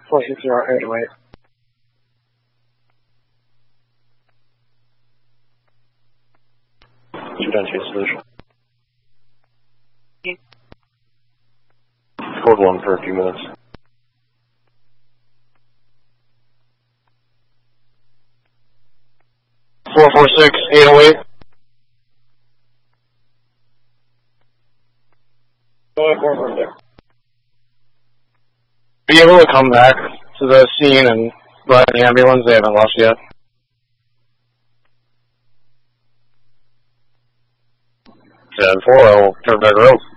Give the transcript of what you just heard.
460-808. You done chase solution. Code 1 for a few minutes. Four 808. Go ahead, 446. Be able to come back to the scene and ride the ambulance. They haven't left yet. 10-4, I will turn back around.